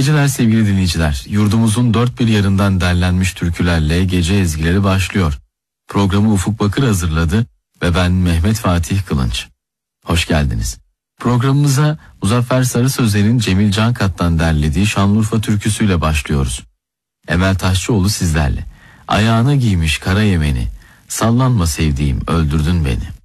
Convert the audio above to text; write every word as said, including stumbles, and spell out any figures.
geceler sevgili dinleyiciler. Yurdumuzun dört bir yanından derlenmiş türkülerle gece ezgileri başlıyor. Programı Ufuk Bakır hazırladı ve ben Mehmet Fatih Kılınç. Hoş geldiniz. Programımıza Muzaffer Sarı Sözler'in Cemil Cankat'tan derlediği Şanlıurfa türküsüyle başlıyoruz. Emel Taşçıoğlu sizlerle. Ayağına giymiş kara yemeni, sallanma sevdiğim öldürdün beni.